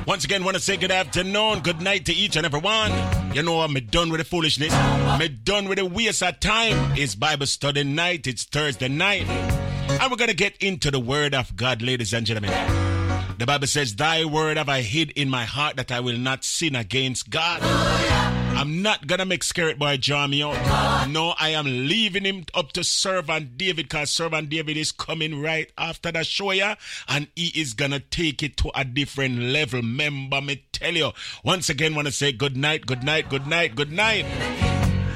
Once again, want to say good afternoon, good night to each and every one. You know, I'm done with the foolishness. I'm done with the waste of time. It's Bible study night. It's Thursday night. And we're going to get into the word of God, ladies and gentlemen. The Bible says, thy word have I hid in my heart that I will not sin against God. I'm not going to make Scared Boy draw me out. No, I am leaving him up to Servant David, because Servant David is coming right after the show, yeah? And he is going to take it to a different level. Remember me tell you. Once again, want to say good night, good night, good night, good night.